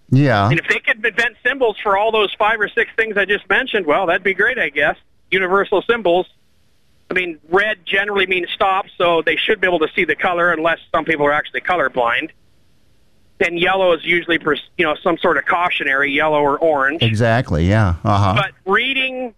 Yeah. And if they could invent symbols for all those 5 or 6 things I just mentioned, well, that'd be great, I guess. Universal symbols. I mean, red generally means stop, so they should be able to see the color unless some people are actually colorblind. And yellow is usually for, some sort of cautionary, yellow or orange. Exactly, yeah. Uh-huh. But reading,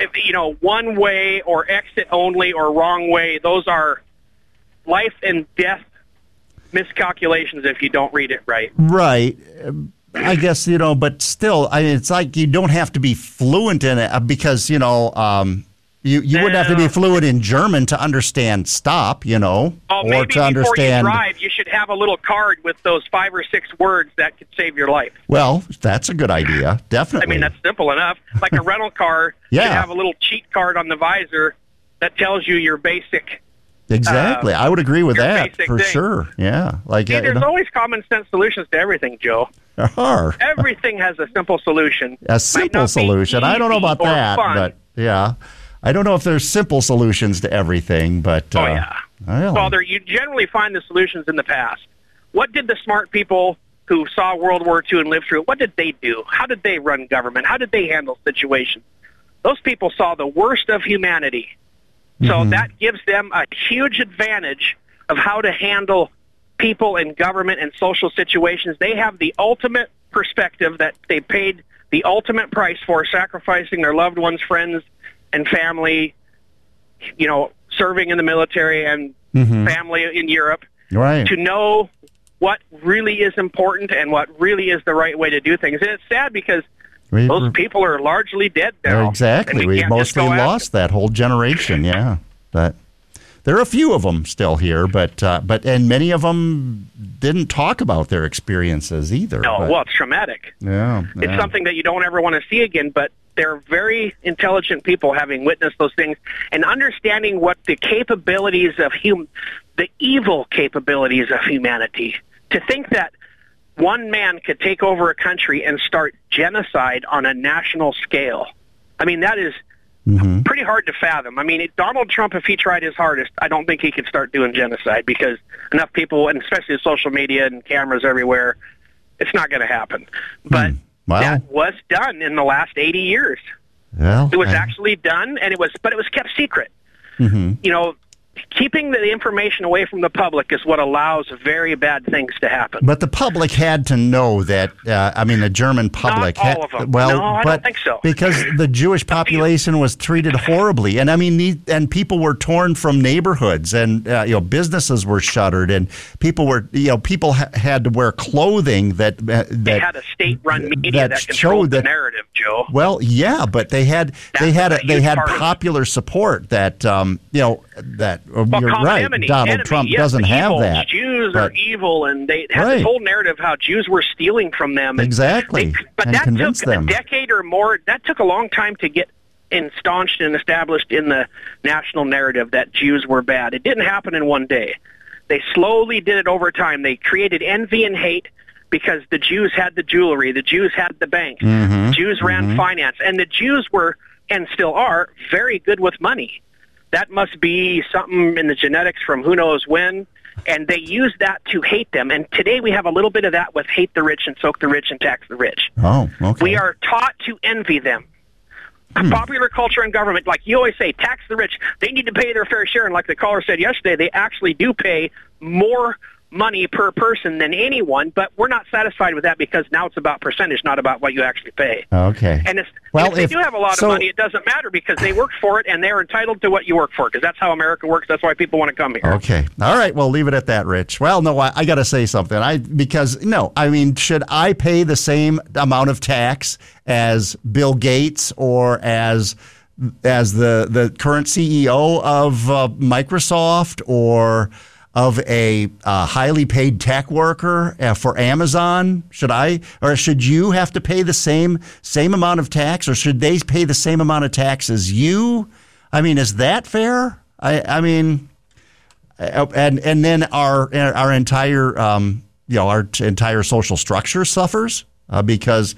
one way or exit only or wrong way, those are life and death miscalculations if you don't read it right. Right. I guess, but still, it's like you don't have to be fluent in it because, you wouldn't have to be fluent in German to understand stop, Oh, or maybe to understand. Before you drive, you should have a little card with those 5 or 6 words that could save your life. Well, that's a good idea, definitely. I mean, that's simple enough. Like a rental car should have a little cheat card on the visor that tells you your basic. Exactly. I would agree with that for sure. Yeah. There's always common sense solutions to everything, Joe. There are. Everything has a simple solution. A simple solution. I don't know about that, but yeah. I don't know if there's simple solutions to everything, but... Well, you generally find the solutions in the past. What did the smart people who saw World War II and lived through it, what did they do? How did they run government? How did they handle situations? Those people saw the worst of humanity. So that gives them a huge advantage of how to handle people in government and social situations. They have the ultimate perspective that they paid the ultimate price for, sacrificing their loved ones, friends, and family, serving in the military and family in Europe, to know what really is important and what really is the right way to do things. And it's sad because those people are largely dead now. Exactly. We mostly lost that whole generation, yeah. But there are a few of them still here, but many of them didn't talk about their experiences either. No, well, it's traumatic. Yeah. It's something that you don't ever want to see again, but they're very intelligent people having witnessed those things and understanding what the capabilities of the evil capabilities of humanity. To think that one man could take over a country and start genocide on a national scale. I mean, that is pretty hard to fathom. I mean, Donald Trump, if he tried his hardest, I don't think he could start doing genocide because enough people, and especially social media and cameras everywhere, it's not going to happen. But that was done in the last 80 years. Well, it was actually done, but it was kept secret. Keeping the information away from the public is what allows very bad things to happen. But the public had to know that, the German public... Not all of them. No, I don't think so. Because the Jewish population was treated horribly. And, and people were torn from neighborhoods and, businesses were shuttered and people had to wear clothing that they had a state-run media that controlled the narrative, Joe. Well, yeah, but they had popular support that, you're right. Donald Trump doesn't have that. Jews are evil, and they had this whole narrative how Jews were stealing from them. Exactly. But that took a decade or more. That took a long time to get instaunched and established in the national narrative that Jews were bad. It didn't happen in one day. They slowly did it over time. They created envy and hate because the Jews had the jewelry, the Jews had the banks, Jews ran finance, and the Jews were, and still are, very good with money. That must be something in the genetics from who knows when, and they use that to hate them. And today we have a little bit of that with hate the rich and soak the rich and tax the rich. Oh, okay. We are taught to envy them. Popular culture and government, like you always say, tax the rich. They need to pay their fair share. And like the caller said yesterday, they actually do pay more money per person than anyone, but we're not satisfied with that because now it's about percentage, not about what you actually pay. Okay. And if they do have a lot of money, it doesn't matter because they worked for it and they're entitled to what you work for because that's how America works. That's why people want to come here. Okay. All right. Well, leave it at that, Rich. Well, no, I got to say something. Should I pay the same amount of tax as Bill Gates or as the current CEO of Microsoft or of a highly paid tech worker for Amazon? Should you have to pay the same amount of tax, or should they pay the same amount of tax as you? I mean, is that fair? And then our entire our entire social structure suffers because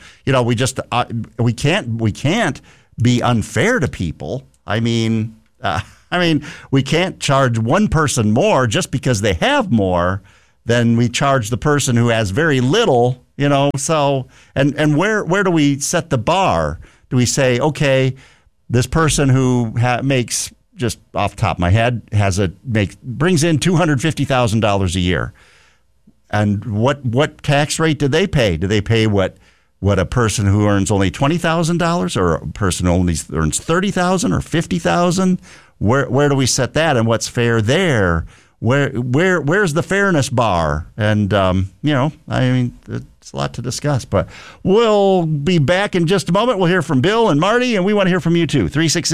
we can't be unfair to people. We can't charge one person more just because they have more. than we charge the person who has very little, so, and where do we set the bar? Do we say, okay, this person who makes, just off the top of my head, brings in $250,000 a year, and what tax rate do they pay? Do they pay what a person who earns only $20,000, or a person who only earns $30,000 or $50,000? Where do we set that, and what's fair there? Where's the fairness bar? And it's a lot to discuss, but we'll be back in just a moment. We'll hear from Bill and Marty, and we want to hear from you too.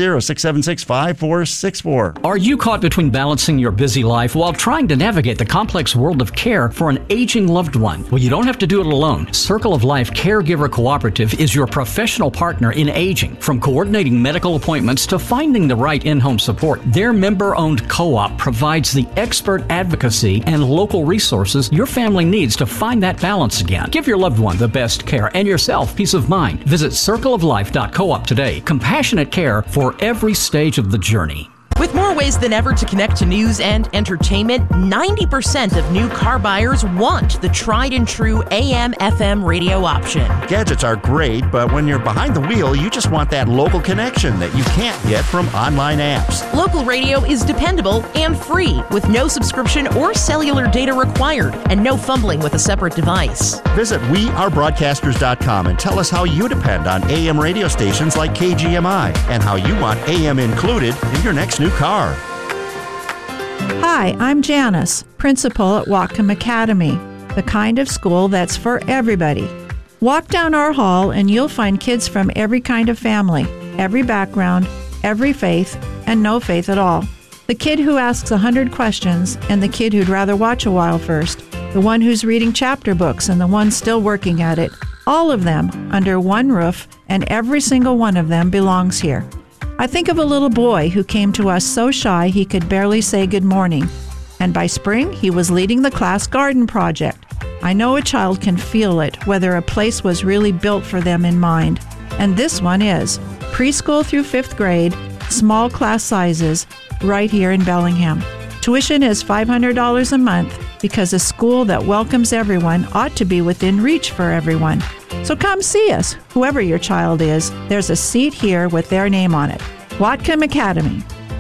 360-676-5464. Are you caught between balancing your busy life while trying to navigate the complex world of care for an aging loved one? Well, you don't have to do it alone. Circle of Life Caregiver Cooperative is your professional partner in aging. From coordinating medical appointments to finding the right in-home support, their member-owned co-op provides the expert advocacy and local resources your family needs to find that balance again. Give your loved one the best care and yourself peace of mind. Visit circleoflife.coop today. Compassionate care for every stage of the journey. With more ways than ever to connect to news and entertainment, 90% of new car buyers want the tried and true AM/FM radio option. Gadgets are great, but when you're behind the wheel, you just want that local connection that you can't get from online apps. Local radio is dependable and free, with no subscription or cellular data required, and no fumbling with a separate device. Visit wearebroadcasters.com and tell us how you depend on AM radio stations like KGMI, and how you want AM included in your next new car. Hi, I'm Janice, principal at Whatcom Academy, the kind of school that's for everybody. Walk down our hall and you'll find kids from every kind of family, every background, every faith, and no faith at all. The kid who asks 100 questions and the kid who'd rather watch a while first, the one who's reading chapter books and the one still working at it, all of them under one roof, and every single one of them belongs here. I think of a little boy who came to us so shy he could barely say good morning. And by spring, he was leading the class garden project. I know a child can feel it, whether a place was really built for them in mind. And this one is. Preschool through 5th grade, small class sizes, right here in Bellingham. Tuition is $500 a month because a school that welcomes everyone ought to be within reach for everyone. So come see us, whoever your child is. There's a seat here with their name on it. Whatcom Academy.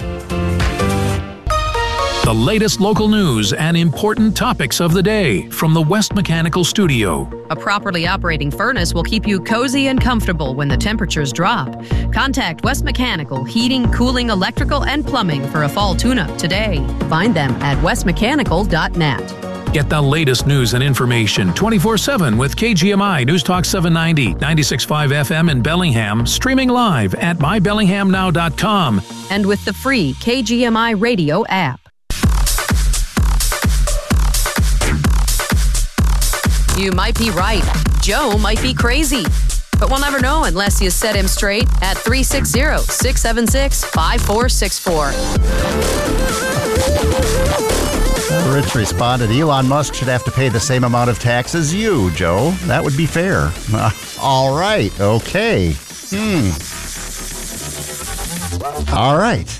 The latest local news and important topics of the day from the West Mechanical Studio. A properly operating furnace will keep you cozy and comfortable when the temperatures drop. Contact West Mechanical Heating, Cooling, Electrical, and Plumbing for a fall tune-up today. Find them at westmechanical.net. Get the latest news and information 24/7 with KGMI News Talk 790, 96.5 FM in Bellingham, streaming live at mybellinghamnow.com. And with the free KGMI radio app. You might be right. Joe might be crazy. But we'll never know unless you set him straight at 360-676-5464. Rich responded, Elon Musk should have to pay the same amount of tax as you, Joe. That would be fair. All right. Okay. All right.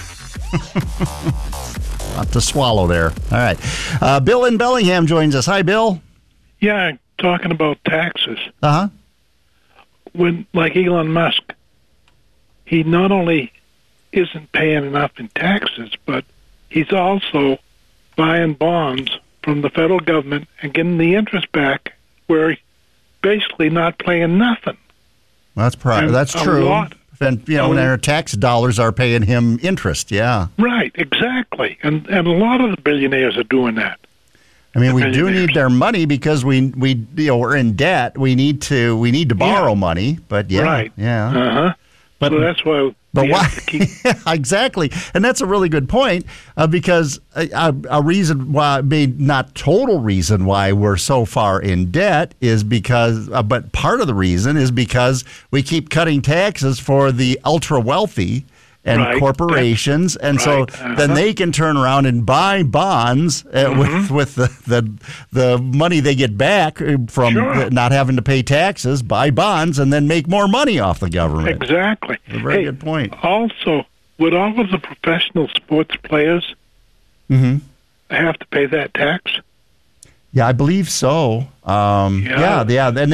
Lot to swallow there. All right. Bill in Bellingham joins us. Hi, Bill. Yeah, talking about taxes. Uh-huh. When, like Elon Musk, he not only isn't paying enough in taxes, but he's also buying bonds from the federal government and getting the interest back, where he's basically not paying nothing. That's true. And when our tax dollars are paying him interest, yeah. Right, exactly. And a lot of the billionaires are doing that. I mean, we do need their money because we're in debt. We need to borrow money, but yeah, right. Yeah. Uh-huh. But so that's why. But why? Exactly, and that's a really good point because a reason why, not total reason why we're so far in debt is because, but part of the reason is because we keep cutting taxes for the ultra wealthy and corporations, and so then they can turn around and buy bonds with the money they get back from not having to pay taxes, buy bonds, and then make more money off the government. Exactly. A very good point. Also, would all of the professional sports players have to pay that tax? Yeah, I believe so. Yeah. And